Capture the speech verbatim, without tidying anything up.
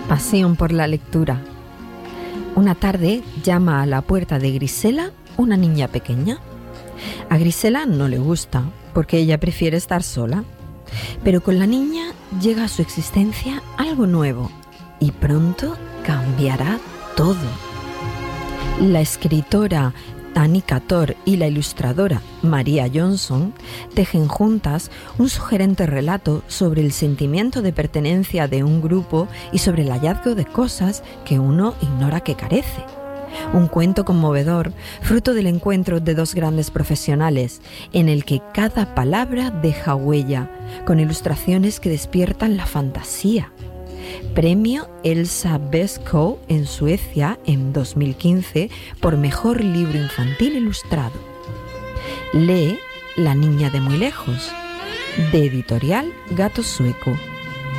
Pasión por la lectura. Una tarde llama a la puerta de Grisela una niña pequeña. A Grisela no le gusta, porque ella prefiere estar sola. Pero con la niña llega a su existencia algo nuevo, y pronto cambiará todo. La escritora Annie Cator y la ilustradora Maria Johnson tejen juntas un sugerente relato sobre el sentimiento de pertenencia de un grupo y sobre el hallazgo de cosas que uno ignora que carece. Un cuento conmovedor, fruto del encuentro de dos grandes profesionales, en el que cada palabra deja huella, con ilustraciones que despiertan la fantasía. Premio Elsa Beskow en Suecia en dos mil quince por Mejor Libro Infantil Ilustrado. Lee La niña de muy lejos, de Editorial Gato Sueco.